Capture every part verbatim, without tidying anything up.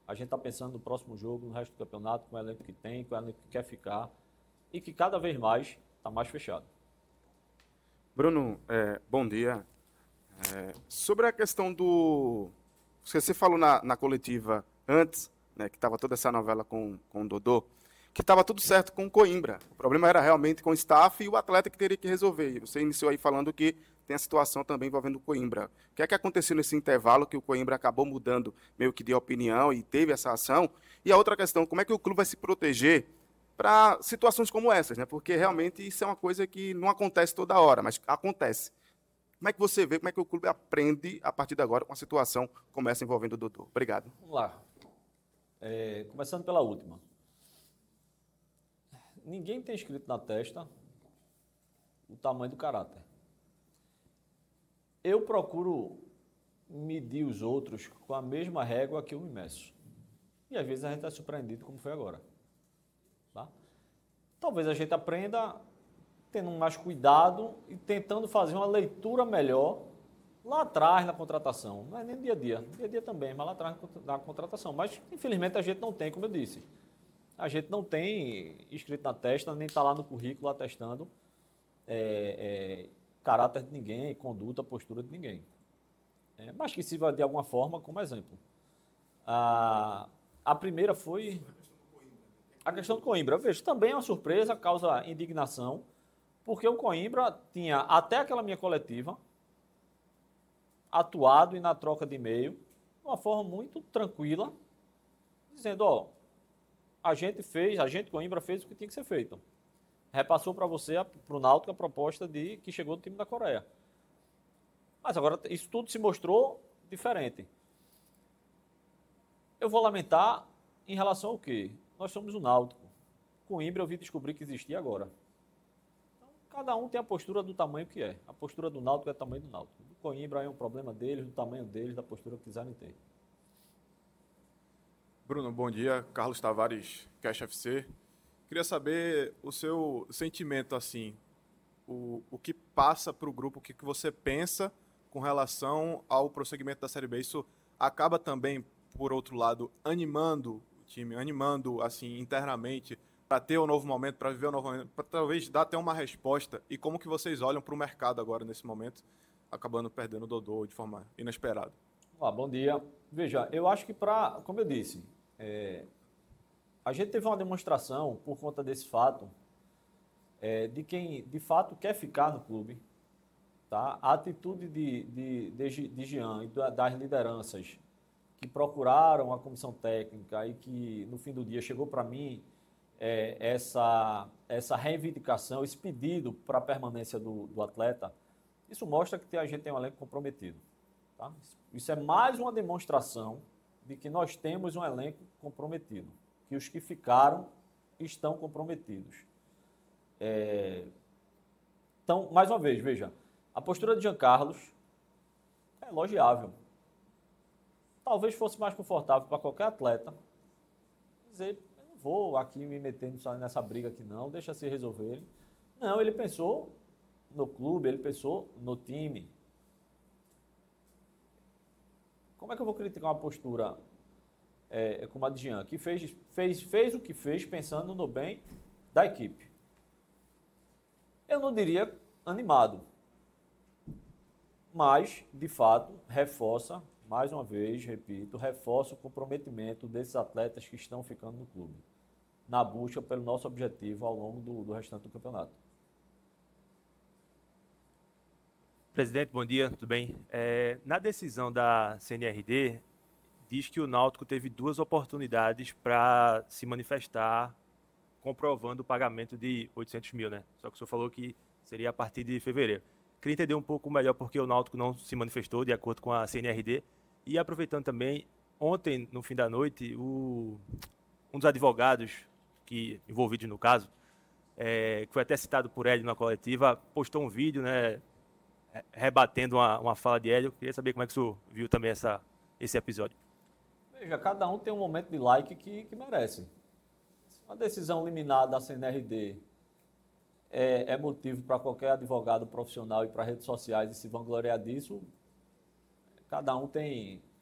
A gente está pensando no próximo jogo, no resto do campeonato, com o elenco que tem, com o elenco que quer ficar e que cada vez mais está mais fechado. Bruno, é, bom dia. É, sobre a questão do... Você falou na, na coletiva antes, né, que estava toda essa novela com, com o Dodô, que estava tudo certo com o Coimbra. O problema era realmente com o staff e o atleta que teria que resolver. E você iniciou aí falando que tem a situação também envolvendo o Coimbra. O que é que aconteceu nesse intervalo que o Coimbra acabou mudando meio que de opinião e teve essa ação? E a outra questão, como é que o clube vai se proteger para situações como essas, né? Porque realmente isso é uma coisa que não acontece toda hora, mas acontece. Como é que você vê, como é que o clube aprende a partir de agora com uma situação como essa envolvendo o Dodô? Obrigado. Vamos lá. É, começando pela última. Ninguém tem escrito na testa o tamanho do caráter. Eu procuro medir os outros com a mesma régua que eu me meço. E às vezes a gente é surpreendido como foi agora. Tá? Talvez a gente aprenda tendo mais cuidado e tentando fazer uma leitura melhor lá atrás na contratação. Não é nem no dia a dia. No dia a dia também, mas lá atrás na contratação. Mas, infelizmente, a gente não tem, como eu disse. A gente não tem escrito na testa, nem está lá no currículo atestando é, é, caráter de ninguém, conduta, postura de ninguém. É, mas que sirva de alguma forma como exemplo. A, a primeira foi a questão do Coimbra. Eu vejo também é uma surpresa, causa indignação, porque o Coimbra tinha, até aquela minha coletiva, atuado e na troca de e-mail, de uma forma muito tranquila, dizendo, ó, a gente fez, a gente Coimbra fez o que tinha que ser feito. Repassou para você, para o Náutico, a proposta de que chegou do time da Coreia. Mas agora isso tudo se mostrou diferente. Eu vou lamentar em relação ao quê? Nós somos o Náutico. Coimbra eu vi descobrir que existia agora. Então, cada um tem a postura do tamanho que é. A postura do Náutico é o tamanho do Náutico. O Coimbra é um problema deles, do tamanho deles, da postura que quiserem ter. Bruno, bom dia. Carlos Tavares, Cash F C. Queria saber o seu sentimento, assim, o, o que passa para o grupo, o que, que você pensa com relação ao prosseguimento da Série B. Isso acaba também, por outro lado, animando o time, animando, assim, internamente, para ter um novo momento, para viver um novo momento, para talvez dar até uma resposta. E como que vocês olham para o mercado agora, nesse momento, acabando perdendo o Dodô de forma inesperada? Olá, bom dia. Veja, eu acho que para, como eu disse, é, a gente teve uma demonstração por conta desse fato, é, de quem de fato quer ficar no clube. Tá? A atitude de, de, de, de Jean e das lideranças que procuraram a comissão técnica e que no fim do dia chegou para mim é, essa, essa reivindicação, esse pedido para a permanência do, do atleta, isso mostra que a gente tem um elenco comprometido. Tá? Isso é mais uma demonstração de que nós temos um elenco comprometido, que os que ficaram estão comprometidos. É... Então, mais uma vez, veja, a postura de Jean Carlos é elogiável. Talvez fosse mais confortável para qualquer atleta dizer, eu não vou aqui me meter nessa briga aqui não, deixa se resolver. Não, ele pensou no clube, ele pensou no time. Como é que eu vou criticar uma postura é, como a de Jean, que fez, fez, fez o que fez pensando no bem da equipe? Eu não diria animado, mas, de fato, reforça, mais uma vez, repito, reforça o comprometimento desses atletas que estão ficando no clube, na busca pelo nosso objetivo ao longo do, do restante do campeonato. Presidente, bom dia, tudo bem? É, na decisão da C N R D, diz que o Náutico teve duas oportunidades para se manifestar comprovando o pagamento de oitocentos mil, né? Só que o senhor falou que seria a partir de fevereiro. Queria entender um pouco melhor porque o Náutico não se manifestou de acordo com a C N R D. E aproveitando também, ontem, no fim da noite, o, um dos advogados que, envolvidos no caso, é, que foi até citado por Hélio na coletiva, postou um vídeo, né, rebatendo uma, uma fala de Hélio. Queria saber como é que o senhor viu também essa, esse episódio. Veja, cada um tem um momento de like que, que merece. Uma decisão liminar da C N R D é, é motivo para qualquer advogado profissional ir para redes sociais e se vangloriar disso. Cada um tem,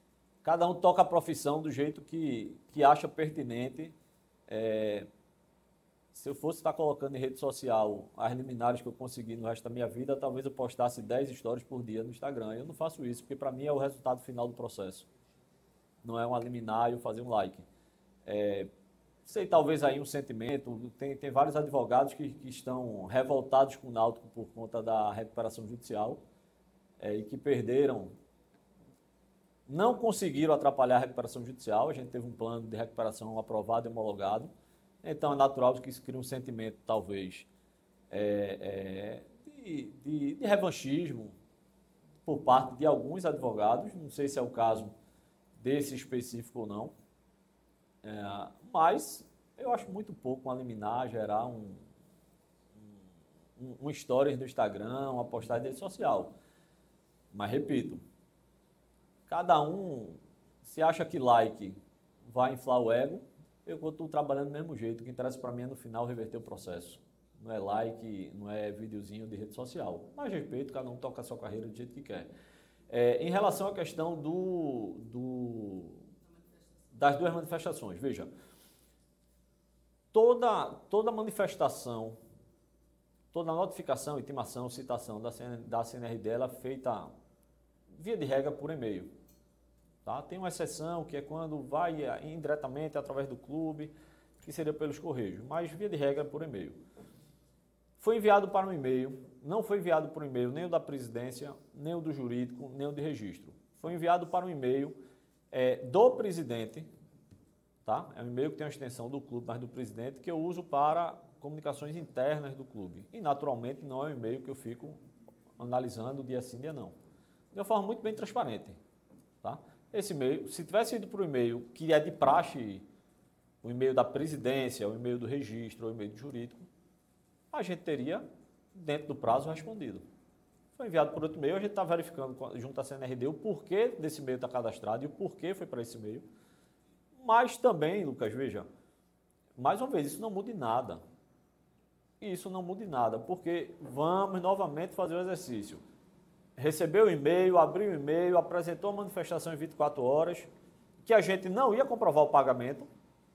cada um toca a profissão do jeito que, que acha pertinente. É, se eu fosse estar colocando em rede social as liminares que eu consegui no resto da minha vida, talvez eu postasse dez stories por dia no Instagram. Eu não faço isso, porque para mim é o resultado final do processo. Não é uma liminar e eu fazer um like. É, sei, talvez aí um sentimento, tem, tem vários advogados que, que estão revoltados com o Náutico por conta da recuperação judicial é, e que perderam, não conseguiram atrapalhar a recuperação judicial. A gente teve um plano de recuperação aprovado e homologado. Então, é natural que isso crie um sentimento, talvez, é, é, de, de, de revanchismo por parte de alguns advogados. Não sei se é o caso desse específico ou não. É, mas eu acho muito pouco uma liminar gerar um, um, um stories no Instagram, uma postagem de rede social. Mas, repito, cada um, se acha que like vai inflar o ego, eu estou trabalhando do mesmo jeito. O que interessa para mim é, no final, reverter o processo. Não é like, não é videozinho de rede social. Mas respeito, cada um toca a sua carreira do jeito que quer. É, em relação à questão do, do, das duas manifestações, veja, toda, toda manifestação, toda notificação, intimação, citação da, da C N R D, ela é feita, via de regra, por e-mail. Tá? Tem uma exceção, que é quando vai indiretamente através do clube, que seria pelos correios, mas via de regra por e-mail. Foi enviado para um e-mail, não foi enviado por e-mail nem o da presidência, nem o do jurídico, nem o de registro. Foi enviado para um e-mail é, do presidente, tá? É um e-mail que tem uma extensão do clube, mas do presidente, que eu uso para comunicações internas do clube. E, naturalmente, não é um e-mail que eu fico analisando dia sim, dia não. De uma forma muito bem transparente, tá? Esse e-mail, se tivesse ido para o e-mail que é de praxe, o e-mail da presidência, o e-mail do registro, o e-mail do jurídico, a gente teria, dentro do prazo, respondido. Foi enviado por outro e-mail, a gente está verificando junto à C N R D o porquê desse e-mail estar cadastrado e o porquê foi para esse e-mail. Mas também, Lucas, veja, mais uma vez, isso não muda em nada. Isso não muda em nada, porque vamos novamente fazer o exercício. Recebeu o e-mail, abriu o e-mail, apresentou a manifestação em vinte e quatro horas, que a gente não ia comprovar o pagamento,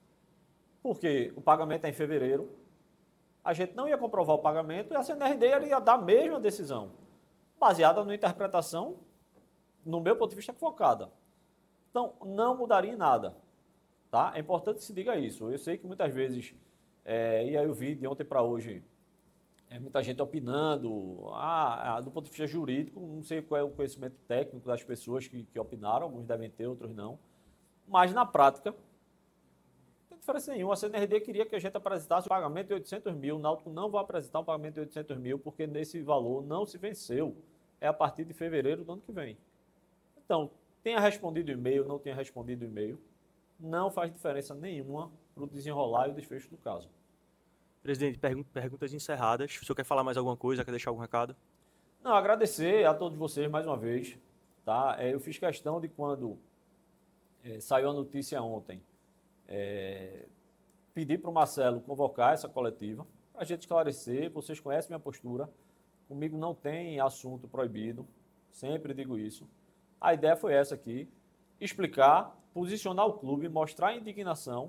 porque o pagamento é em fevereiro, a gente não ia comprovar o pagamento e a C N R D ia dar a mesma decisão, baseada numa interpretação, no meu ponto de vista, equivocada. Então, não mudaria em nada. Tá? É importante que se diga isso. Eu sei que muitas vezes, é, e aí eu vi de ontem para hoje, é, muita gente opinando, ah, do ponto de vista jurídico, não sei qual é o conhecimento técnico das pessoas que, que opinaram, alguns devem ter, outros não, mas na prática, não tem diferença nenhuma. A C N R D queria que a gente apresentasse o pagamento de oitocentos mil, o Náutico não vai apresentar um pagamento de oitocentos mil, porque nesse valor não se venceu, é a partir de fevereiro do ano que vem. Então, tenha respondido o e-mail, não tenha respondido o e-mail, não faz diferença nenhuma para o desenrolar e o desfecho do caso. Presidente, pergun- perguntas encerradas. O senhor quer falar mais alguma coisa? Quer deixar algum recado? Não, agradecer a todos vocês mais uma vez. Tá? É, eu fiz questão de, quando é, saiu a notícia ontem, é, pedir para o Marcelo convocar essa coletiva, para a gente esclarecer. Vocês conhecem minha postura. Comigo não tem assunto proibido, sempre digo isso. A ideia foi essa aqui, explicar, posicionar o clube, mostrar a indignação,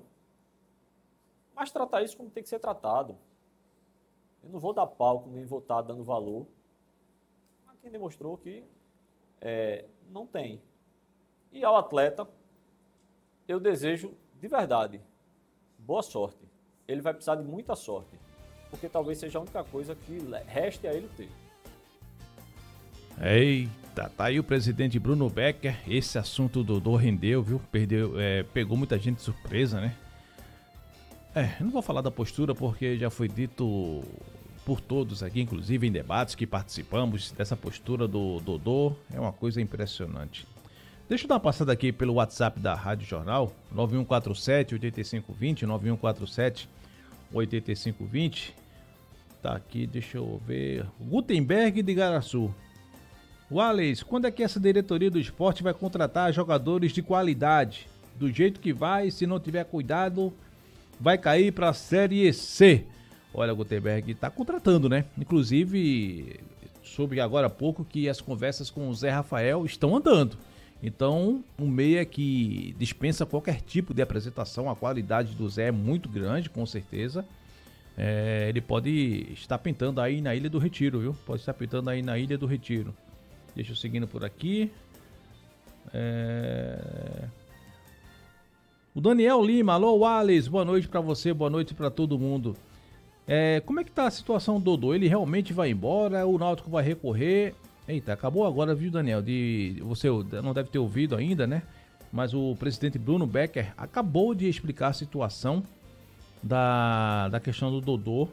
mas tratar isso como tem que ser tratado. Eu não vou dar palco, nem vou estar dando valor a quem demonstrou que é, não tem. E ao atleta, eu desejo, de verdade, boa sorte. Ele vai precisar de muita sorte, porque talvez seja a única coisa que reste a ele ter. Eita, tá aí o presidente Bruno Becker. Esse assunto do Dodô rendeu, viu? Perdeu, é, pegou muita gente de surpresa, né? É, eu não vou falar da postura porque já foi dito por todos aqui, inclusive em debates que participamos dessa postura do Dodô. É uma coisa impressionante. Deixa eu dar uma passada aqui pelo WhatsApp da Rádio Jornal, nove um quatro sete, oito cinco dois zero, nove um quatro sete, oito cinco dois zero. Tá aqui, deixa eu ver. Gutenberg de Igaraçu. Wallace, quando é que essa diretoria do esporte vai contratar jogadores de qualidade? Do jeito que vai, se não tiver cuidado, vai cair para a Série C. Olha, Gutenberg está contratando, né? Inclusive, soube agora há pouco que as conversas com o Zé Rafael estão andando. Então, um meia que dispensa qualquer tipo de apresentação, a qualidade do Zé é muito grande, com certeza. É, ele pode estar pintando aí na Ilha do Retiro, viu? Pode estar pintando aí na Ilha do Retiro. Deixa eu seguindo por aqui. É... O Daniel Lima, alô Wallace, boa noite pra você, boa noite pra todo mundo. É, como é que tá a situação do Dodô? Ele realmente vai embora? O Náutico vai recorrer? Eita, acabou agora, viu, Daniel? De, você não deve ter ouvido ainda, né? Mas o presidente Bruno Becker acabou de explicar a situação da, da questão do Dodô.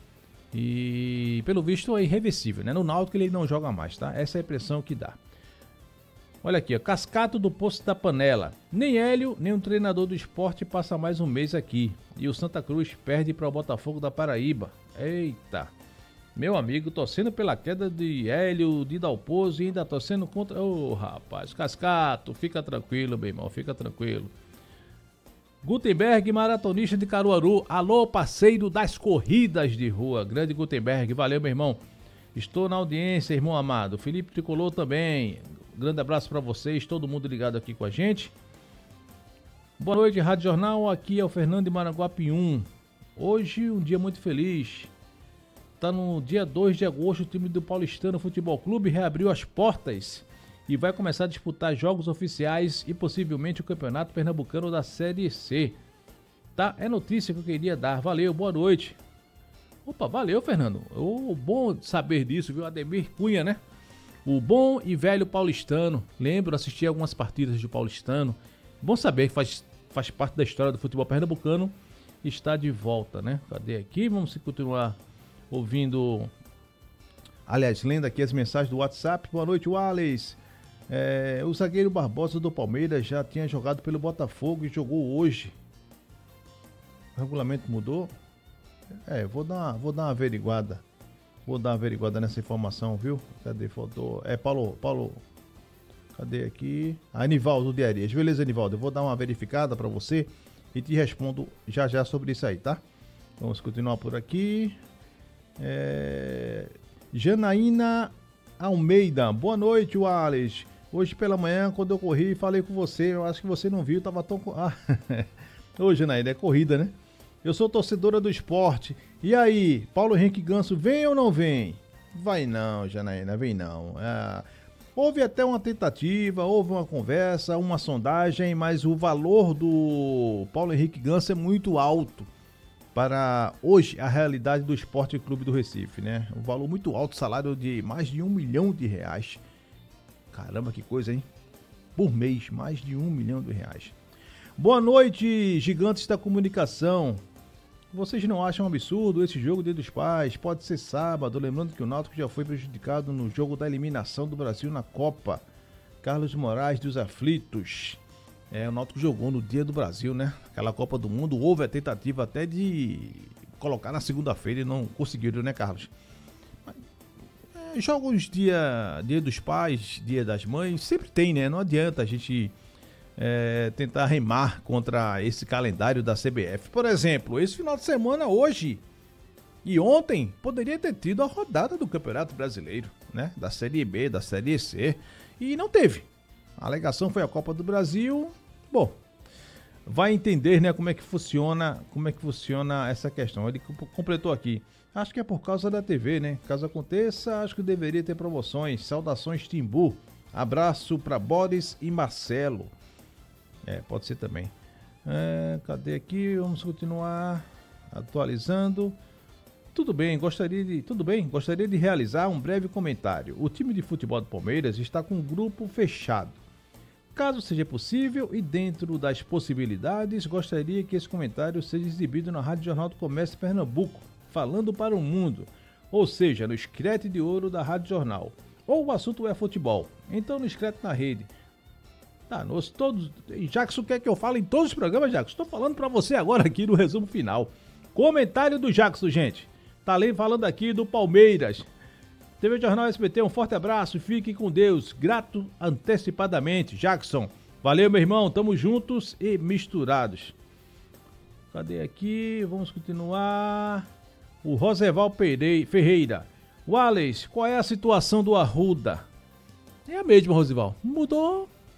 E, pelo visto, é irreversível, né? No Náutico ele não joga mais, tá? Essa é a impressão que dá. Olha aqui, ó, Cascato do Poço da Panela. Nem Hélio, nem o treinador do esporte passa mais um mês aqui. E o Santa Cruz perde para o Botafogo da Paraíba. Eita! Meu amigo, torcendo pela queda de Hélio, de Dalpozo e ainda torcendo contra... Ô, oh, rapaz, Cascato, fica tranquilo, meu irmão, fica tranquilo. Gutenberg, maratonista de Caruaru. Alô, parceiro das corridas de rua. Grande Gutenberg, valeu, meu irmão. Estou na audiência, irmão amado. Felipe Tricolor também. Grande abraço para vocês, todo mundo ligado aqui com a gente. Boa noite, Rádio Jornal. Aqui é o Fernando de Maranguapium. Hoje, um dia muito feliz. Tá no dia dois de agosto, o time do Paulistano Futebol Clube reabriu as portas e vai começar a disputar jogos oficiais e possivelmente o Campeonato Pernambucano da Série C. Tá? É notícia que eu queria dar. Valeu, boa noite. Opa, valeu, Fernando. Oh, bom saber disso, viu? Ademir Cunha, né? O bom e velho paulistano. Lembro, assisti algumas partidas do Paulistano. Bom saber que faz, faz parte da história do futebol pernambucano. Está de volta, né? Cadê aqui? Vamos continuar ouvindo. Aliás, lendo aqui as mensagens do WhatsApp. Boa noite, Wallace. É, o zagueiro Barbosa do Palmeiras já tinha jogado pelo Botafogo e jogou hoje. O regulamento mudou? É, vou dar uma, vou dar uma averiguada. Vou dar uma averiguada nessa informação, viu? Cadê? Faltou. É, Paulo. Paulo. Cadê aqui? Ah, Anivaldo de Arias. Beleza, Anivaldo. Eu vou dar uma verificada pra você e te respondo já já sobre isso aí, tá? Vamos continuar por aqui. É... Janaína Almeida. Boa noite, Wallace. Hoje pela manhã, quando eu corri, falei com você. Eu acho que você não viu, tava tão. Ah, ô, Janaína, é corrida, né? Eu sou torcedora do esporte. E aí, Paulo Henrique Ganso, vem ou não vem? Vai não, Janaína, vem não. É, houve até uma tentativa, houve uma conversa, uma sondagem, mas o valor do Paulo Henrique Ganso é muito alto para hoje a realidade do Esporte Clube do Recife, né? Um valor muito alto, salário de mais de um milhão de reais. Caramba, que coisa, hein? Por mês, mais de um milhão de reais. Boa noite, gigantes da comunicação. Vocês não acham um absurdo esse jogo Dia dos Pais? Pode ser sábado, lembrando que o Náutico já foi prejudicado no jogo da eliminação do Brasil na Copa. Carlos Moraes dos Aflitos. É, o Náutico jogou no Dia do Brasil, né? Aquela Copa do Mundo, houve a tentativa até de colocar na segunda-feira e não conseguiram, né, Carlos? É, jogos dia, dia dos Pais, Dia das Mães, sempre tem, né? Não adianta a gente... É, tentar remar contra esse calendário da C B F. Por exemplo, esse final de semana, hoje e ontem, poderia ter tido a rodada do Campeonato Brasileiro, né? Da Série B, da Série C, e não teve. A alegação foi a Copa do Brasil. Bom, vai entender, né, como é que funciona, como é que funciona essa questão. Ele completou aqui. Acho que é por causa da T V, né? Caso aconteça, acho que deveria ter promoções. Saudações, Timbu. Abraço para Boris e Marcelo. É, pode ser também. É, cadê aqui? Vamos continuar atualizando. Tudo bem, gostaria de, tudo bem, gostaria de realizar um breve comentário. O time de futebol do Palmeiras está com um grupo fechado. Caso seja possível e dentro das possibilidades, gostaria que esse comentário seja exibido na Rádio Jornal do Comércio Pernambuco, falando para o mundo, ou seja, no Escrete de Ouro da Rádio Jornal. Ou o assunto é futebol, então no Escrete na Rede. Tá, nós todos. Jackson quer que eu fale em todos os programas, Jackson? Estou falando para você agora aqui no resumo final. Comentário do Jackson, gente. Tá ali falando aqui do Palmeiras. T V Jornal S B T, um forte abraço. Fique com Deus. Grato antecipadamente, Jackson. Valeu, meu irmão. Tamo juntos e misturados. Cadê aqui? Vamos continuar. O Roseval Ferreira. Wallace, qual é a situação do Arruda? É a mesma, Roseval. Mudou.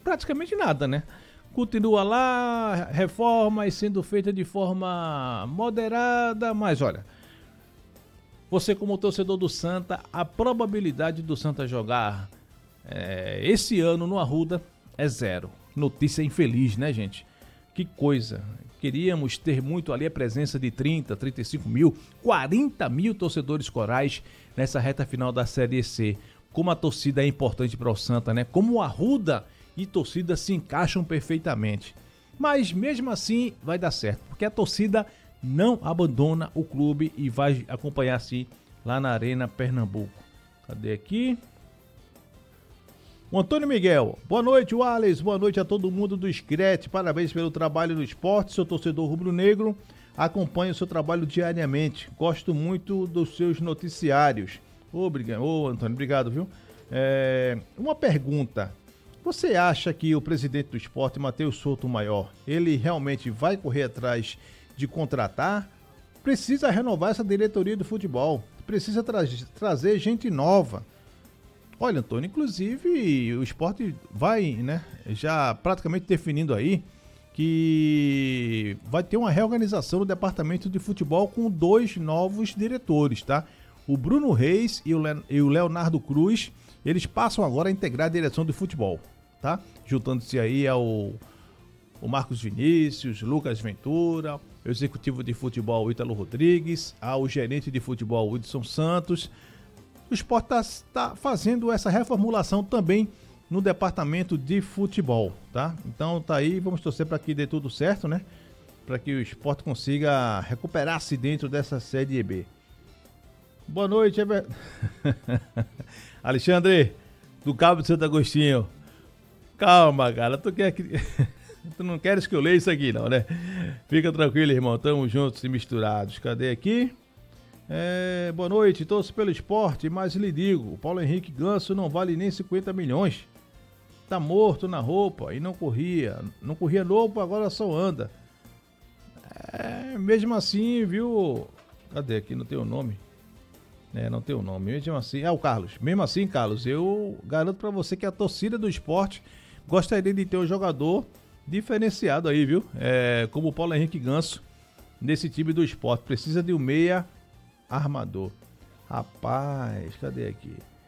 praticamente nada, né? Continua lá, reformas sendo feitas de forma moderada, mas olha, você como torcedor do Santa, a probabilidade do Santa jogar é, esse ano no Arruda é zero. Notícia infeliz, né, gente? Que coisa. Queríamos ter muito ali a presença de trinta, trinta e cinco mil, quarenta mil torcedores corais nessa reta final da Série C. Como a torcida é importante para o Santa, né? Como o Arruda e torcida se encaixam perfeitamente. Mas mesmo assim vai dar certo, porque a torcida não abandona o clube e vai acompanhar sim lá na Arena Pernambuco. Cadê aqui? O Antônio Miguel, boa noite, Wallace, boa noite a todo mundo do Screte, parabéns pelo trabalho no esporte, sou torcedor rubro-negro, acompanho o seu trabalho diariamente, gosto muito dos seus noticiários. Obrigado, ô Antônio, obrigado, viu? É, uma pergunta, você acha que o presidente do esporte, Matheus Souto Maior, ele realmente vai correr atrás de contratar? Precisa renovar essa diretoria do futebol, precisa tra- trazer gente nova. Olha, Antônio, inclusive o esporte vai, né, já praticamente definindo aí que vai ter uma reorganização no departamento de futebol com dois novos diretores, tá? O Bruno Reis e o, Le- e o Leonardo Cruz, eles passam agora a integrar a direção de futebol, tá? Juntando-se aí ao o Marcos Vinícius, Lucas Ventura, o executivo de futebol Ítalo Rodrigues, ao gerente de futebol Wilson Santos. O esporte está tá fazendo essa reformulação também no departamento de futebol, tá? Então tá aí, vamos torcer para que dê tudo certo, né? Para que o esporte consiga recuperar-se dentro dessa Série B. Boa noite, Ever... Alexandre, do Cabo de Santo Agostinho. Calma, cara, tu quer que... tu não queres que eu leia isso aqui não, né? Fica tranquilo, irmão, tamo juntos e misturados. Cadê aqui? É, boa noite, torço pelo esporte, mas lhe digo, o Paulo Henrique Ganso não vale nem cinquenta milhões. Tá morto na roupa e não corria. Não corria novo, agora só anda. É, mesmo assim, viu? Cadê aqui? Não tem o nome. É, não tem o nome. Mesmo assim, é o Carlos. Mesmo assim, Carlos, eu garanto pra você que a torcida do esporte gostaria de ter um jogador diferenciado aí, viu? É, como o Paulo Henrique Ganso nesse time do esporte. Precisa de um meia armador. Rapaz, cadê aqui?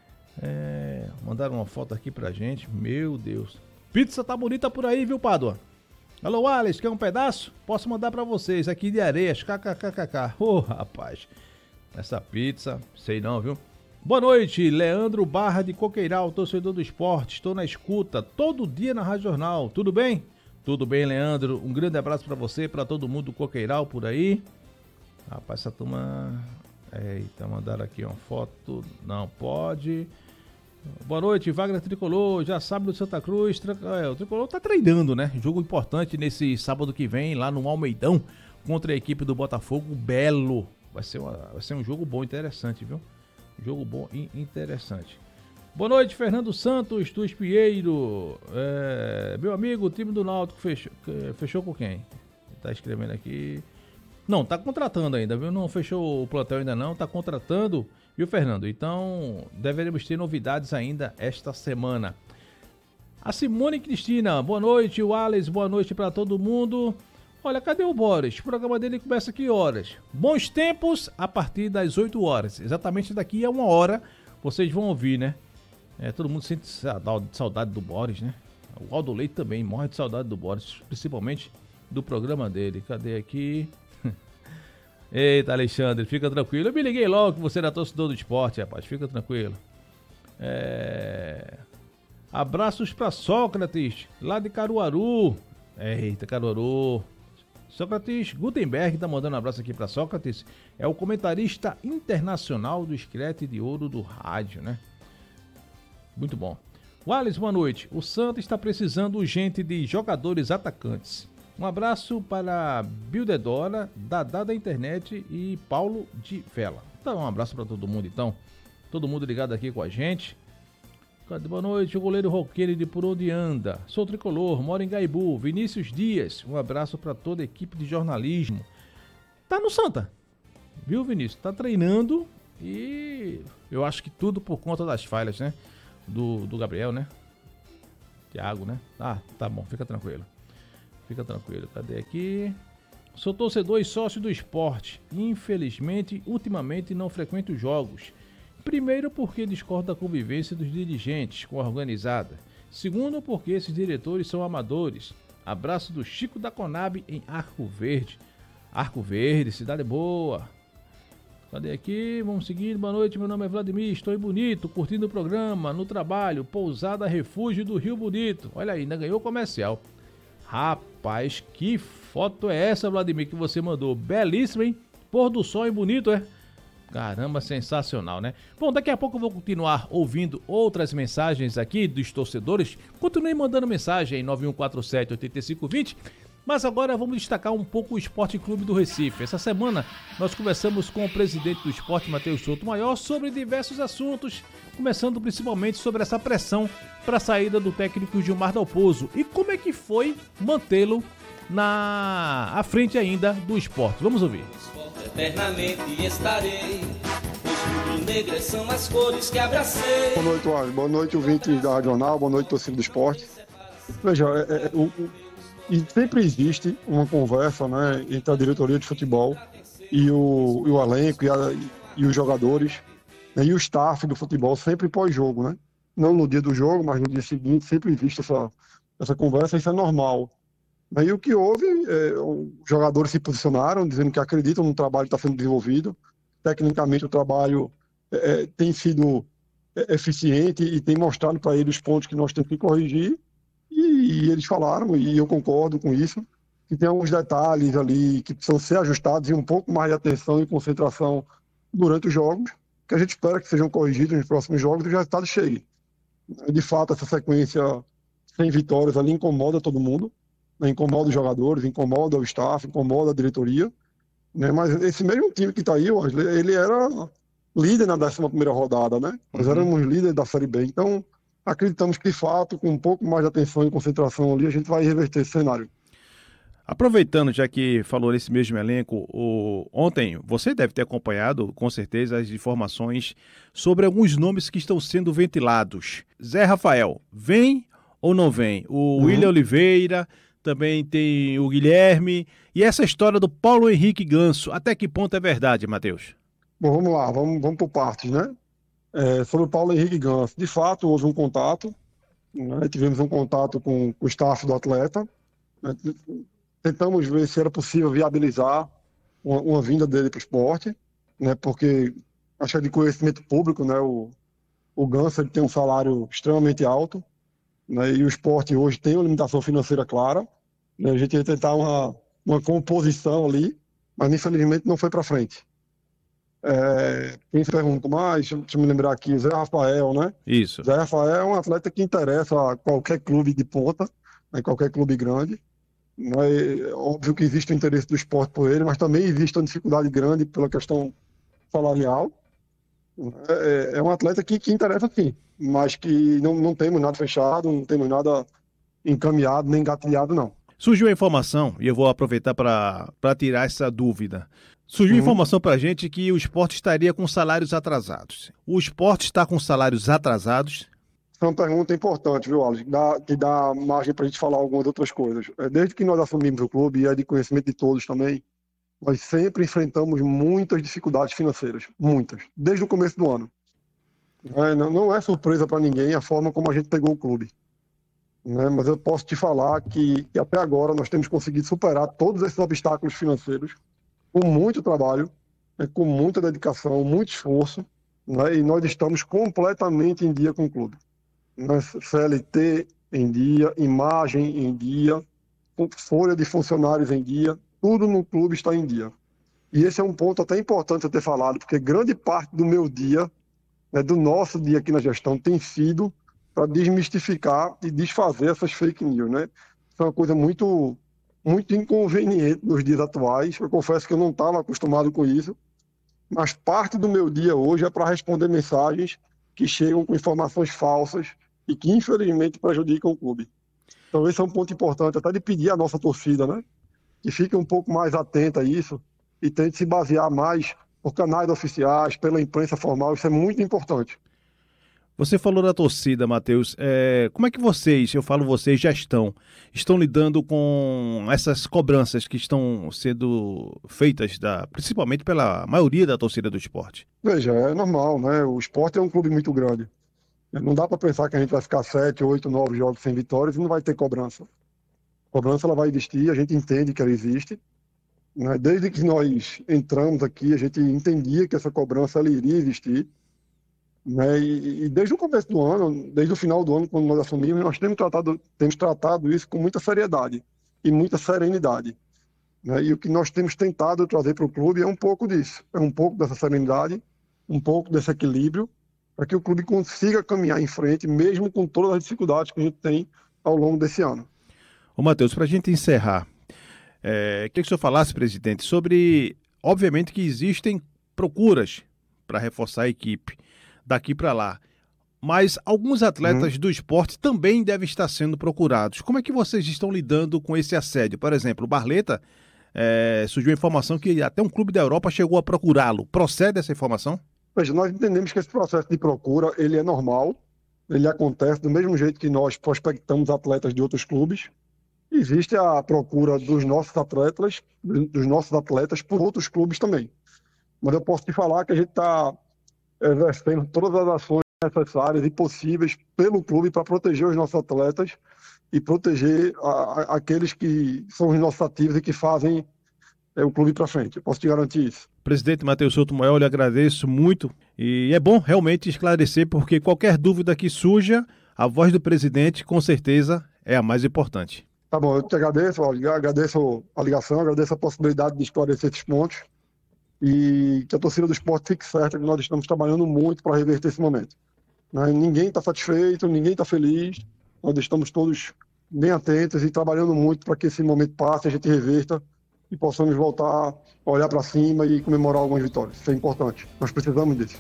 É, mandaram uma foto aqui pra gente. Meu Deus. Pizza tá bonita por aí, viu, Pádua? Alô, Alex, quer um pedaço? Posso mandar pra vocês aqui de Areias. Kkkk. Ô, oh, rapaz. Essa pizza, sei não, viu? Boa noite, Leandro Barra de Coqueiral, torcedor do esporte. Estou na escuta todo dia na Rádio Jornal. Tudo bem? Tudo bem, Leandro. Um grande abraço pra você, pra todo mundo do Coqueiral por aí. Rapaz, essa turma... Eita, mandaram aqui uma foto. Não pode. Boa noite, Wagner Tricolor. Já sabe do Santa Cruz. É, o Tricolor tá treinando, né? Jogo importante nesse sábado que vem, lá no Almeidão, contra a equipe do Botafogo Belo. Vai ser, uma, vai ser um jogo bom, interessante, viu? Jogo bom e interessante. Boa noite, Fernando Santos, do Espieiro. É, meu amigo, o time do Náutico fechou, fechou com quem? Tá escrevendo aqui. Não, tá contratando ainda, viu? Não fechou o plantel ainda não, tá contratando, viu, Fernando? Então, deveremos ter novidades ainda esta semana. A Simone Cristina, boa noite, o Alex, boa noite pra todo mundo. Olha, cadê o Boris? O programa dele começa que horas? Bons tempos a partir das oito horas. Exatamente daqui a uma hora vocês vão ouvir, né? É, todo mundo sente saudade do Boris, né? O Aldo Leite também morre de saudade do Boris, principalmente do programa dele. Cadê aqui? Eita, Alexandre, fica tranquilo. Eu me liguei logo que você era torcedor do esporte, rapaz. Fica tranquilo. É... Abraços pra Sócrates, lá de Caruaru. Eita, Caruaru. Sócrates Gutenberg tá mandando um abraço aqui pra Sócrates. É o comentarista internacional do Screte de Ouro do rádio, né? Muito bom. Wallace, boa noite. O Santa está precisando urgente de jogadores atacantes. Um abraço para Bildedora, Dadá da Internet e Paulo de Vela. Então, um abraço para todo mundo, então. Todo mundo ligado aqui com a gente. Boa noite, o goleiro roqueiro de Por Onde Anda. Sou tricolor, moro em Gaibu. Vinícius Dias, um abraço para toda a equipe de jornalismo. Tá no Santa, viu, Vinícius? Tá treinando e eu acho que tudo por conta das falhas, né? Do, do Gabriel, né? Thiago, né? Ah, tá bom, fica tranquilo. Fica tranquilo. Cadê aqui? Sou torcedor e sócio do esporte. Infelizmente, ultimamente não frequento jogos. Primeiro, porque discordo da convivência dos dirigentes com a organizada. Segundo, porque esses diretores são amadores. Abraço do Chico da Conab em Arco Verde. Arco Verde, cidade boa. Cadê aqui? Vamos seguir. Boa noite, meu nome é Vladimir. Estou em Bonito, curtindo o programa, no trabalho. Pousada Refúgio do Rio Bonito. Olha aí, ainda ganhou comercial. Rapaz, que foto é essa, Vladimir, que você mandou? Belíssima, hein? Pôr do sol em Bonito, é? Caramba, sensacional, né? Bom, daqui a pouco eu vou continuar ouvindo outras mensagens aqui dos torcedores. Continue mandando mensagem em nove um quatro sete, oito cinco dois zero. Mas agora vamos destacar um pouco o Esporte Clube do Recife. Essa semana nós conversamos com o presidente do Esporte, Matheus Souto Maior, sobre diversos assuntos, começando principalmente sobre essa pressão para a saída do técnico Gilmar Dalpozo e como é que foi mantê-lo na à frente ainda do esporte. Vamos ouvir. Eternamente estarei, os rubro-negras são as cores que abracei. Boa noite, Wagner. Boa noite, ouvintes da Rádio Jornal. Boa noite, torcida do esporte. Veja, é, é, o, o, e sempre existe uma conversa, né, entre a diretoria de futebol e o, e o elenco e, a, e os jogadores, né, e o staff do futebol sempre pós-jogo, né? Não no dia do jogo, mas no dia seguinte sempre existe essa, essa conversa, isso é normal. E o que houve, é, os jogadores se posicionaram, dizendo que acreditam no trabalho que está sendo desenvolvido. Tecnicamente, o trabalho é, tem sido eficiente e tem mostrado para eles os pontos que nós temos que corrigir. E, e eles falaram, e eu concordo com isso, que tem alguns detalhes ali que precisam ser ajustados e um pouco mais de atenção e concentração durante os jogos, que a gente espera que sejam corrigidos nos próximos jogos e os resultados cheguem. De fato, essa sequência sem vitórias ali incomoda todo mundo. Né, incomoda os jogadores, incomoda o staff, incomoda a diretoria, né, mas esse mesmo time que está aí, ele era líder na décima primeira rodada, né? Nós uhum. éramos líderes da Série B, então acreditamos que de fato, com um pouco mais de atenção e concentração ali, a gente vai reverter esse cenário. Aproveitando, já que falou nesse mesmo elenco, o... ontem você deve ter acompanhado, com certeza, as informações sobre alguns nomes que estão sendo ventilados. Zé Rafael, vem ou não vem? O uhum. William Oliveira... Também tem o Guilherme. E essa história do Paulo Henrique Ganso, até que ponto é verdade, Matheus? Bom, vamos lá, vamos, vamos por partes, né? É, sobre o Paulo Henrique Ganso, de fato, houve um contato, né? Tivemos um contato com, com o staff do atleta, né? Tentamos ver se era possível viabilizar uma, uma vinda dele para o esporte, né? Porque acho que é de conhecimento público, né? O, o Ganso ele tem um salário extremamente alto, né? E o esporte hoje tem uma limitação financeira clara. A gente ia tentar uma, uma composição ali, mas infelizmente não foi para frente. É, quem se pergunta mais, deixa, deixa eu me lembrar aqui, Zé Rafael, né? Isso. Zé Rafael é um atleta que interessa a qualquer clube de ponta, né, qualquer clube grande. É óbvio que existe o interesse do esporte por ele, mas também existe uma dificuldade grande pela questão salarial. É, é um atleta que, que interessa sim, mas que não, não temos nada fechado, não temos nada encaminhado, nem engatilhado, não. Surgiu a informação, e eu vou aproveitar para tirar essa dúvida. Surgiu uhum. informação para a gente que o esporte estaria com salários atrasados. O esporte está com salários atrasados? Essa é uma pergunta importante, viu, Alex? Dá, que dá margem para a gente falar algumas outras coisas. Desde que nós assumimos o clube, e é de conhecimento de todos também, nós sempre enfrentamos muitas dificuldades financeiras. Muitas. Desde o começo do ano. É, não, não é surpresa para ninguém a forma como a gente pegou o clube. Né, mas eu posso te falar que, que até agora nós temos conseguido superar todos esses obstáculos financeiros com muito trabalho, né, com muita dedicação, muito esforço, né, e nós estamos completamente em dia com o clube. Né, C L T em dia, imagem em dia, folha de funcionários em dia, tudo no clube está em dia. E esse é um ponto até importante eu ter falado, porque grande parte do meu dia, né, do nosso dia aqui na gestão, tem sido para desmistificar e desfazer essas fake news, né? Isso é uma coisa muito, muito inconveniente nos dias atuais. Eu confesso que eu não estava acostumado com isso, mas parte do meu dia hoje é para responder mensagens que chegam com informações falsas e que infelizmente prejudicam o clube. Então esse é um ponto importante, até de pedir à nossa torcida, né? Que fique um pouco mais atenta a isso e tente se basear mais por canais oficiais, pela imprensa formal, isso é muito importante. Você falou da torcida, Matheus. É, como é que vocês, eu falo vocês, gestão, estão lidando com essas cobranças que estão sendo feitas, da, principalmente pela maioria da torcida do esporte? Veja, é normal, né? O esporte é um clube muito grande. Não dá para pensar que a gente vai ficar sete, oito, nove jogos sem vitórias e não vai ter cobrança. A cobrança ela vai existir, a gente entende que ela existe. Né? Desde que nós entramos aqui, a gente entendia que essa cobrança ela iria existir. Né? E, e desde o começo do ano, desde o final do ano, quando nós assumimos, nós temos tratado, temos tratado isso com muita seriedade e muita serenidade. Né? E o que nós temos tentado trazer para o clube é um pouco disso, é um pouco dessa serenidade, um pouco desse equilíbrio, para que o clube consiga caminhar em frente, mesmo com todas as dificuldades que a gente tem ao longo desse ano. Ô Matheus, para a gente encerrar, é, queria que o senhor falasse, presidente, sobre, obviamente que existem procuras para reforçar a equipe daqui para lá, mas alguns atletas hum. do esporte também devem estar sendo procurados. Como é que vocês estão lidando com esse assédio? Por exemplo, o Barleta, é, surgiu a informação que até um clube da Europa chegou a procurá-lo. Procede essa informação? Veja, nós entendemos que esse processo de procura, ele é normal, ele acontece do mesmo jeito que nós prospectamos atletas de outros clubes. Existe a procura dos nossos atletas, dos nossos atletas por outros clubes também. Mas eu posso te falar que a gente está exercendo todas as ações necessárias e possíveis pelo clube para proteger os nossos atletas e proteger a, a, aqueles que são os nossos ativos e que fazem é, o clube para frente. Eu posso te garantir isso. Presidente Matheus Souto-Moel, eu lhe agradeço muito e é bom realmente esclarecer, porque qualquer dúvida que surja, a voz do presidente com certeza é a mais importante. Tá bom, eu te agradeço, agradeço a ligação, agradeço a possibilidade de esclarecer esses pontos e que a torcida do esporte fique certa que nós estamos trabalhando muito para reverter esse momento. Né? Ninguém está satisfeito, ninguém está feliz, nós estamos todos bem atentos e trabalhando muito para que esse momento passe, a gente reverta e possamos voltar a olhar para cima e comemorar algumas vitórias. Isso é importante, nós precisamos disso.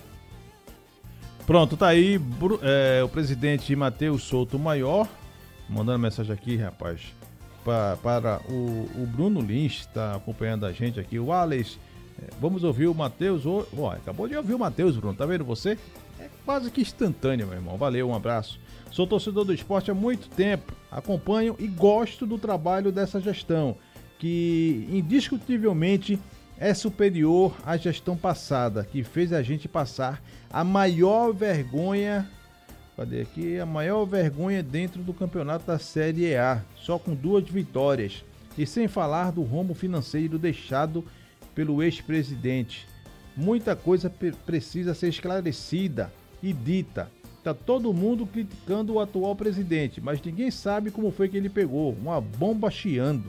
Pronto, tá aí é, o presidente Matheus Souto-Moel, mandando mensagem aqui, rapaz, pra, para o, o Bruno Lins, está acompanhando a gente aqui, o Alex. É, vamos ouvir o Matheus. Oh, oh, acabou de ouvir o Matheus, Bruno, tá vendo você? É quase que instantâneo, meu irmão. Valeu, um abraço. Sou torcedor do esporte há muito tempo, acompanho e gosto do trabalho dessa gestão, que indiscutivelmente é superior à gestão passada, que fez a gente passar a maior vergonha, cadê aqui? A maior vergonha dentro do campeonato da Série A, só com duas vitórias. E sem falar do rombo financeiro deixado pelo ex-presidente. Muita coisa precisa ser esclarecida e dita. Tá todo mundo criticando o atual presidente, mas ninguém sabe como foi que ele pegou uma bomba chiando.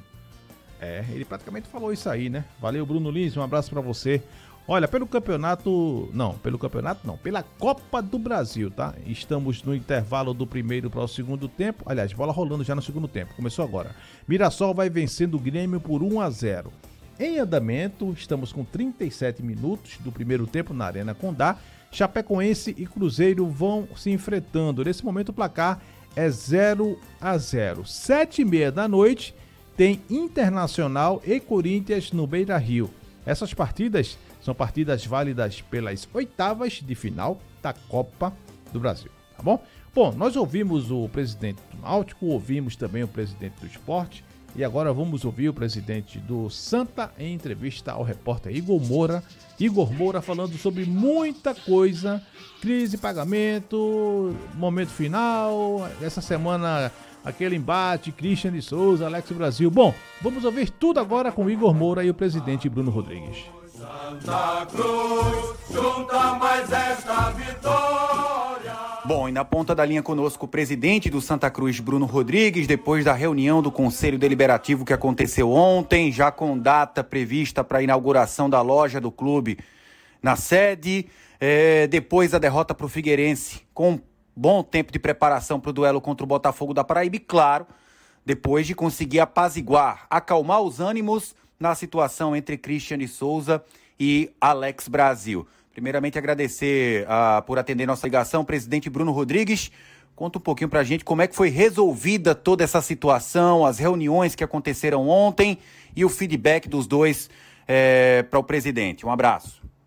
É, ele praticamente falou isso aí, né? Valeu, Bruno Lins, um abraço pra você. Olha, pelo campeonato... Não, pelo campeonato não, pela Copa do Brasil, tá? Estamos no intervalo do primeiro para o segundo tempo. Aliás, bola rolando já no segundo tempo, começou agora. Mirassol vai vencendo o Grêmio por um a zero. Em andamento, estamos com trinta e sete minutos do primeiro tempo na Arena Condá. Chapecoense e Cruzeiro vão se enfrentando. Nesse momento o placar é zero a zero. Sete e meia da noite tem Internacional e Corinthians no Beira-Rio. Essas partidas são partidas válidas pelas oitavas de final da Copa do Brasil, tá bom? Bom, nós ouvimos o presidente do Náutico, ouvimos também o presidente do Esporte e agora vamos ouvir o presidente do Santa em entrevista ao repórter Igor Moura. Igor Moura falando sobre muita coisa, crise, pagamento, momento final, essa semana aquele embate, Christian de Souza, Alex Brasil. Bom, vamos ouvir tudo agora com o Igor Moura e o presidente Bruno Rodrigues. Santa Cruz, junta mais esta vitória. Bom, e na ponta da linha conosco o presidente do Santa Cruz, Bruno Rodrigues, depois da reunião do Conselho Deliberativo que aconteceu ontem, já com data prevista para a inauguração da loja do clube na sede, é, depois da derrota para o Figueirense, com bom tempo de preparação para o duelo contra o Botafogo da Paraíba e, claro, depois de conseguir apaziguar, acalmar os ânimos na situação entre Christian de Souza e Alex Brasil. Primeiramente, agradecer uh, por atender nossa ligação, presidente Bruno Rodrigues. Conta um pouquinho pra gente como é que foi resolvida toda essa situação, as reuniões que aconteceram ontem e o feedback dos dois eh, para o presidente. Um abraço.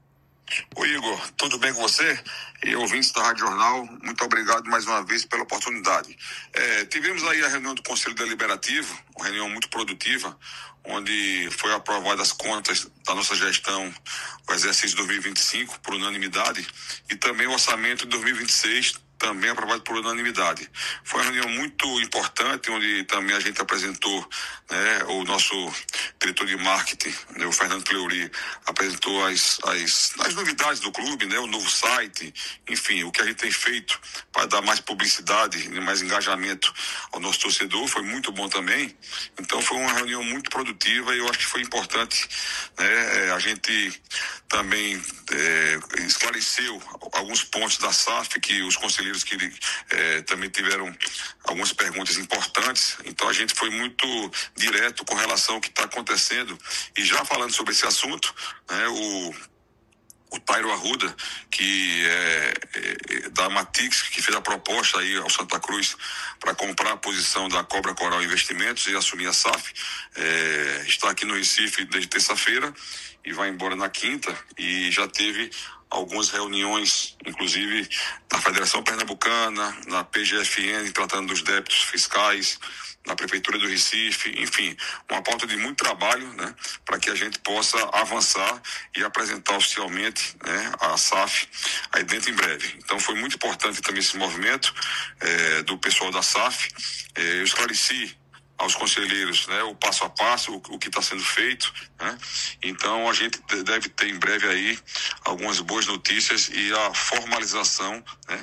Oi, Igor, tudo bem com você? E ouvintes da Rádio Jornal, muito obrigado mais uma vez pela oportunidade. É, tivemos aí a reunião do Conselho Deliberativo, uma reunião muito produtiva, onde foi aprovada as contas da nossa gestão, o exercício dois mil e vinte e cinco, por unanimidade, e também o orçamento de dois mil e vinte e seis, também aprovado por unanimidade. Foi uma reunião muito importante, onde também a gente apresentou, né, o nosso diretor de marketing, né, o Fernando Cleuri, apresentou as, as, as novidades do clube, né, o novo site, enfim, o que a gente tem feito para dar mais publicidade e mais engajamento ao nosso torcedor, foi muito bom também. Então foi uma reunião muito produtiva e eu acho que foi importante, né, a gente também é, esclareceu alguns pontos da S A F que os conselheiros que eh, também tiveram algumas perguntas importantes, então a gente foi muito direto com relação ao que está acontecendo. E já falando sobre esse assunto, né, o, o Tairo Arruda, que é, é da Matix, que fez a proposta aí ao Santa Cruz para comprar a posição da Cobra Coral Investimentos e assumir a S A F, é, está aqui no Recife desde terça-feira e vai embora na quinta, e já teve algumas reuniões, inclusive na Federação Pernambucana, na P G F N, tratando dos débitos fiscais, na Prefeitura do Recife, enfim, uma pauta de muito trabalho, né, para que a gente possa avançar e apresentar oficialmente, né, a S A F aí dentro em breve. Então foi muito importante também esse movimento é, do pessoal da S A F. É, eu esclareci aos conselheiros, né, o passo a passo, o, o que está sendo feito, né? Então a gente deve ter em breve aí algumas boas notícias e a formalização, né,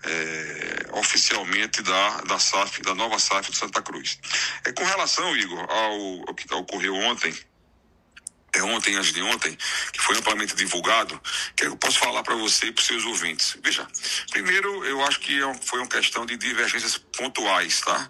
é, oficialmente da, da S A F, da nova S A F de Santa Cruz. É, com relação, Igor, ao, ao que ocorreu ontem, é ontem, antes de ontem, que foi amplamente divulgado, que eu posso falar para você e para os seus ouvintes. Veja, primeiro, eu acho que foi uma questão de divergências pontuais, tá?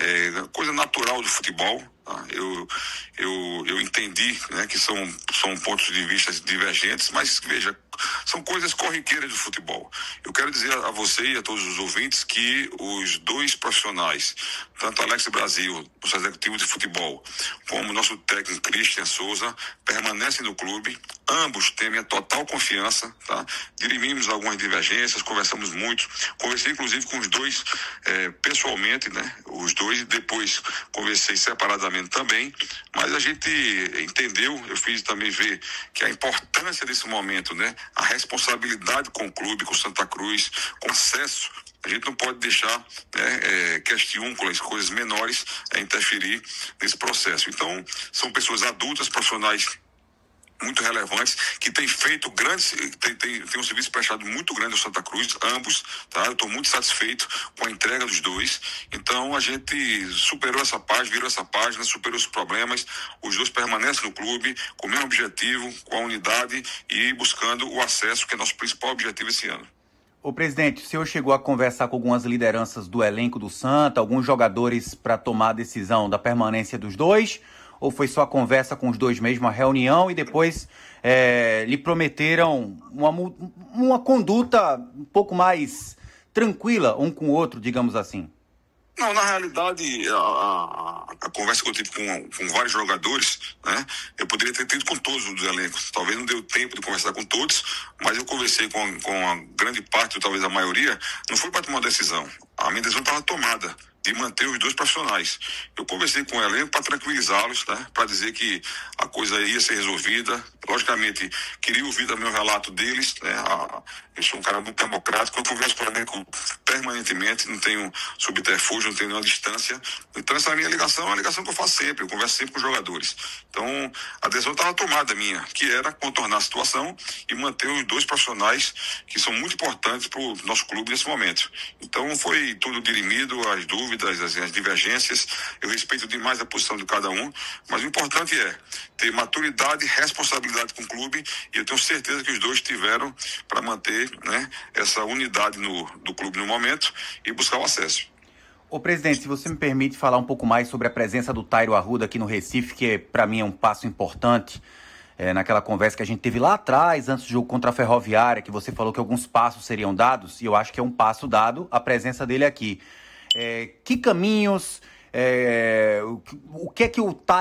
É coisa natural do futebol, tá? Eu, eu, eu entendi, né, que são, são pontos de vista divergentes, mas, veja, são coisas corriqueiras do futebol. Eu quero dizer a você e a todos os ouvintes que os dois profissionais, tanto Alex Brasil, nosso executivo de futebol, como o nosso técnico Christian Souza, permanecem no clube. Ambos têm minha total confiança, tá? Dirimimos algumas divergências, conversamos muito. Conversei, inclusive, com os dois eh, pessoalmente, né? Os dois, depois conversei separadamente também, mas a gente entendeu, eu fiz também ver que a importância desse momento, né? A responsabilidade com o clube, com Santa Cruz, com acesso. A gente não pode deixar, né, é, questiúnculas, coisas menores, é, interferir nesse processo. Então, são pessoas adultas, profissionais muito relevantes, que têm feito grandes, tem, tem, tem um serviço prestado muito grande ao Santa Cruz, ambos, tá? Eu estou muito satisfeito com a entrega dos dois. Então a gente superou essa página, virou essa página, superou os problemas, os dois permanecem no clube com o mesmo objetivo, com a unidade e buscando o acesso, que é nosso principal objetivo esse ano. Ô presidente, o senhor chegou a conversar com algumas lideranças do elenco do Santa, alguns jogadores para tomar a decisão da permanência dos dois? Ou foi só a conversa com os dois mesmo, a reunião, e depois é, lhe prometeram uma, uma conduta um pouco mais tranquila um com o outro, digamos assim? Não, na realidade, a, a, a conversa que eu tive com, com vários jogadores, né, eu poderia ter tido com todos os elencos. Talvez não deu tempo de conversar com todos, mas eu conversei com, com a grande parte, ou talvez a maioria. Não foi para tomar uma decisão. A minha decisão estava tomada, de manter os dois profissionais. Eu conversei com o elenco para tranquilizá-los, né, para dizer que a coisa ia ser resolvida. Logicamente, queria ouvir também o relato deles, né. A, eu sou um cara muito democrático, eu converso com o elenco permanentemente, não tenho subterfúgio, não tenho nenhuma distância. Então essa minha ligação é uma ligação que eu faço sempre, eu converso sempre com os jogadores. Então a decisão estava tomada minha, que era contornar a situação e manter os dois profissionais que são muito importantes para o nosso clube nesse momento. Então foi tudo dirimido, as dúvidas, as, as divergências. Eu respeito demais a posição de cada um, mas o importante é ter maturidade e responsabilidade com o clube, e eu tenho certeza que os dois tiveram para manter, né, essa unidade no, do clube no momento e buscar o acesso. Ô presidente, se você me permite falar um pouco mais sobre a presença do Tairo Arruda aqui no Recife, que para mim é um passo importante, é, naquela conversa que a gente teve lá atrás, antes do jogo contra a Ferroviária, que você falou que alguns passos seriam dados, e eu acho que é um passo dado a presença dele aqui. É, que caminhos, é, o, o que é que o Tairo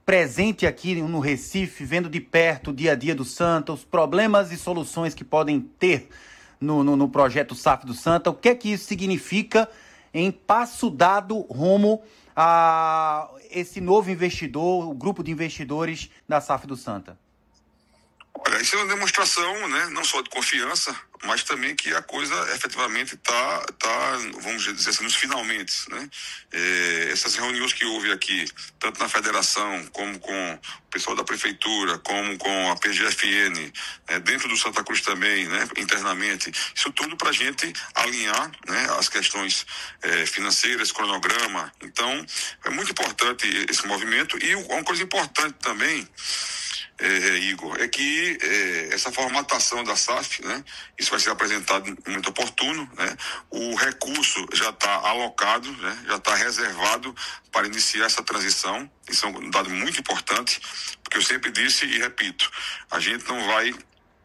presente aqui no Recife, vendo de perto o dia a dia do Santa, os problemas e soluções que podem ter no, no, no projeto S A F do Santa, o que é que isso significa em passo dado rumo a esse novo investidor, o grupo de investidores da S A F do Santa? Olha, isso é uma demonstração, né, não só de confiança, mas também que a coisa efetivamente está, tá, vamos dizer assim, nos finalmente, né? É, essas reuniões que houve aqui, tanto na federação, como com o pessoal da prefeitura, como com a P G F N, né, dentro do Santa Cruz também, né, internamente, isso tudo para a gente alinhar, né, as questões é, financeiras, cronograma. Então, é muito importante esse movimento. E uma coisa importante também, É, Igor, é que é, essa formatação da S A F, né, isso vai ser apresentado em momento oportuno, né, o recurso já está alocado, né, já está reservado para iniciar essa transição. Isso é um dado muito importante, porque eu sempre disse e repito, a gente não vai...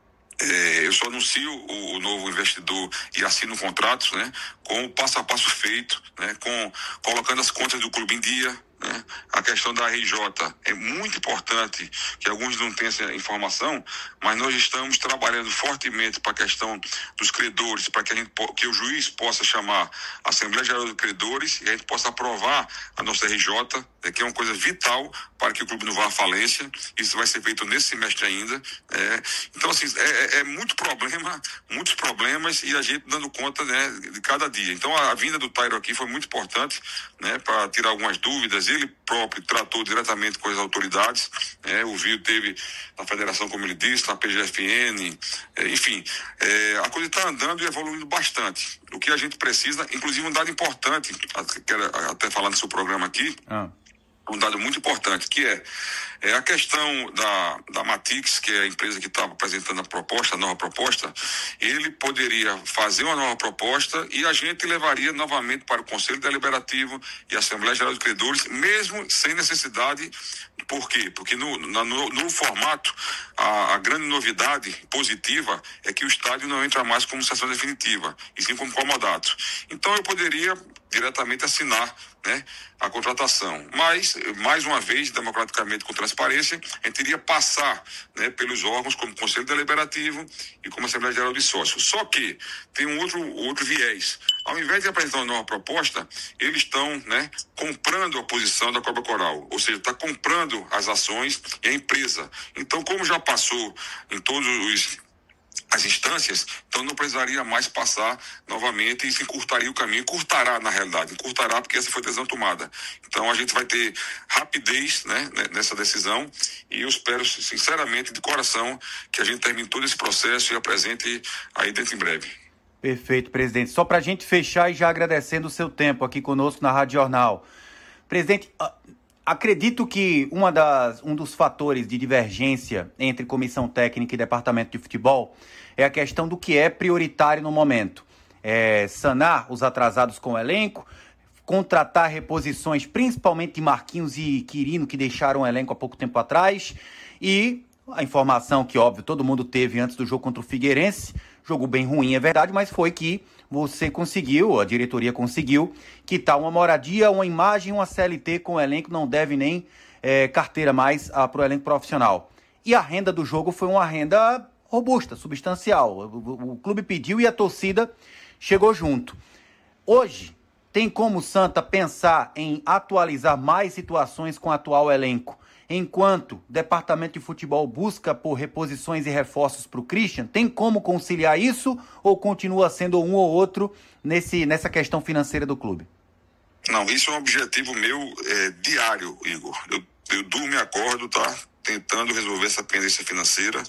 É, eu só anuncio o, o novo investidor e assino contratos, né, com o passo a passo feito, né, com, colocando as contas do clube em dia, né. A questão da R J é muito importante, que alguns não têm essa informação, mas nós estamos trabalhando fortemente para a questão dos credores, para que, a gente, que o juiz possa chamar a Assembleia Geral de Credores e a gente possa aprovar a nossa R J, né, que é uma coisa vital para que o clube não vá à falência. Isso vai ser feito nesse semestre ainda. É. Então, assim, é, é muito problema, muitos problemas, e a gente dando conta, né, de cada dia. Então, a, a vinda do Tairo aqui foi muito importante, né, para tirar algumas dúvidas. Ele próprio tratou diretamente com as autoridades, né, o Vio teve na federação, como ele disse, na P G F N, é, enfim, é, a coisa está andando e evoluindo bastante. O que a gente precisa, inclusive um dado importante, até falando do seu programa aqui, ah. um dado muito importante, que é, é a questão da, da Matix, que é a empresa que estava apresentando a proposta, a nova proposta. Ele poderia fazer uma nova proposta e a gente levaria novamente para o Conselho Deliberativo e a Assembleia Geral de Credores, mesmo sem necessidade. Por quê? Porque no, no, no formato, a, a grande novidade positiva é que o estádio não entra mais como sessão definitiva, e sim como comodato. Então eu poderia diretamente assinar, né, a contratação. Mas, mais uma vez, democraticamente, com transparência, a gente iria passar, né, pelos órgãos como Conselho Deliberativo e como Assembleia Geral de Sócios. Só que tem um outro, outro viés. Ao invés de apresentar uma nova proposta, eles estão, né, comprando a posição da Cobra Coral, ou seja, está comprando as ações e a empresa. Então, como já passou em todos os as instâncias, então não precisaria mais passar novamente e se encurtaria o caminho, encurtará na realidade, encurtará porque essa foi a decisão tomada. Então a gente vai ter rapidez, né, nessa decisão, e eu espero sinceramente, de coração, que a gente termine todo esse processo e apresente aí dentro em breve. Perfeito, presidente. Só para a gente fechar e já agradecendo o seu tempo aqui conosco na Rádio Jornal. Presidente, acredito que uma das, um dos fatores de divergência entre comissão técnica e departamento de futebol é a questão do que é prioritário no momento. É sanar os atrasados com o elenco, contratar reposições, principalmente de Marquinhos e Quirino, que deixaram o elenco há pouco tempo atrás, e a informação que, óbvio, todo mundo teve antes do jogo contra o Figueirense, jogo bem ruim, é verdade, mas foi que você conseguiu, a diretoria conseguiu, quitar uma moradia, uma imagem, uma C L T com o elenco, não deve nem é, carteira mais ah, para o elenco profissional. E a renda do jogo foi uma renda robusta, substancial. O, o, o clube pediu e a torcida chegou junto. Hoje, tem como o Santa pensar em atualizar mais situações com o atual elenco, enquanto o departamento de futebol busca por reposições e reforços para o Christian? Tem como conciliar isso ou continua sendo um ou outro nesse, nessa questão financeira do clube? Não, isso é um objetivo meu é, diário, Igor. Eu, eu durmo e acordo, tá? Tentando resolver essa pendência financeira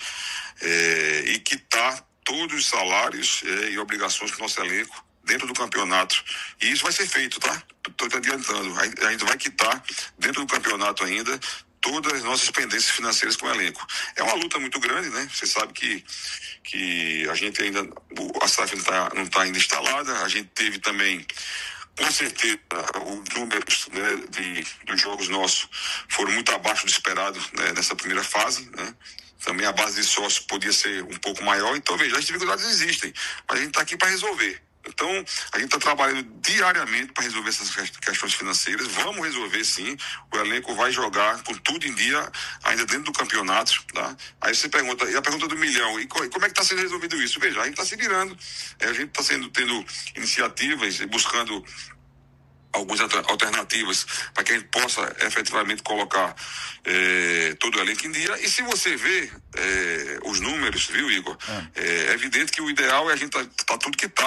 é, e quitar todos os salários é, e obrigações do nosso elenco dentro do campeonato. E isso vai ser feito, tá? Estou te adiantando. A gente vai quitar dentro do campeonato ainda todas as nossas pendências financeiras com o elenco. É uma luta muito grande, né? Você sabe que, que a gente ainda, a S A F não está não tá ainda instalada, a gente teve também, com certeza, os números, né, de, dos jogos nossos foram muito abaixo do esperado, né, nessa primeira fase, né? Também a base de sócios podia ser um pouco maior, então veja, as dificuldades existem, mas a gente está aqui para resolver. Então, a gente está trabalhando diariamente para resolver essas questões financeiras. Vamos resolver, sim. O elenco vai jogar com tudo em dia, ainda dentro do campeonato. Tá? Aí você pergunta, e a pergunta do milhão, e como é que está sendo resolvido isso? Veja, a gente está se virando. A gente está sendo tendo iniciativas e buscando algumas alternativas para que a gente possa efetivamente colocar é, todo o elenco em dia. E se você vê é, os números, viu, Igor? É. é evidente que o ideal é a gente tá, tá tudo quitado.